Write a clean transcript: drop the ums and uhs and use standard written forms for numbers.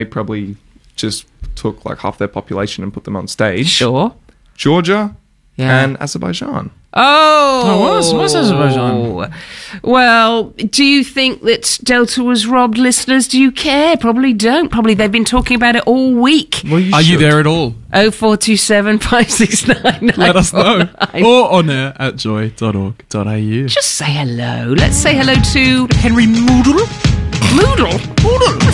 They probably just took like half their population and put them on stage. Sure. Georgia Yeah. and Azerbaijan. Oh, what's Azerbaijan? Well, do you think that Delta was robbed, listeners? Do you care? Probably don't. Probably they've been talking about it all week. Well, Are you there at all? 0427 569 Let us know. Or on air at joy.org.au. Just say hello. Let's say hello to Henry Moodle. Moodle?